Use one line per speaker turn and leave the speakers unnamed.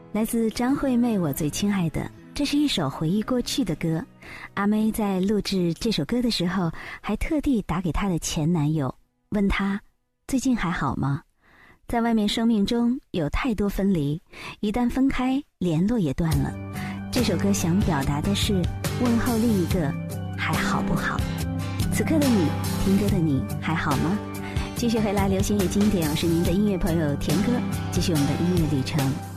来自张惠妹《我最亲爱的》，这是一首回忆过去的歌。阿妹在录制这首歌的时候，还特地打给她的前男友，问他最近还好吗？在外面生命中有太多分离，一旦分开，联络也断了。这首歌想表达的是问候另一个还好不好。此刻的你，听歌的你还好吗？继续回来流行与经典，我是您的音乐朋友田哥，继续我们的音乐旅程。